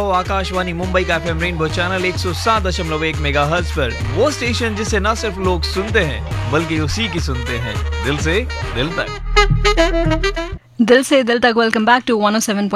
आकाशवाणी मुंबई का FM rainbow channel 107.1 megahertz पर वो स्टेशन जिसे न सिर्फ लोग सुनते हैं बल्कि उसी की सुनते हैं दिल से दिल तक। दिल से दिल तक। Welcome back to 107